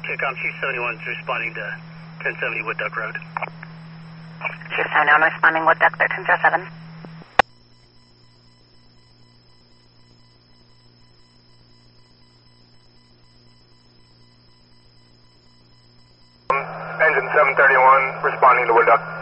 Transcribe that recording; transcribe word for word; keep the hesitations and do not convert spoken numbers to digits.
Chief seventy-one is responding to ten seventy Wood Duck Road. Chief seventy-one responding Wood Duck thirteen zero seven. Engine seven thirty-one responding to Wood Duck.